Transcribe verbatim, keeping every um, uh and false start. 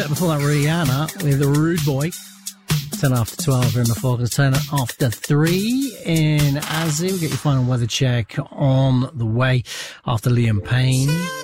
Uh, before that, Rihanna with the Rude Boy. ten after twelve here in the Falcons. ten after three in Azzy. We'll get your final weather check on the way after Liam Payne.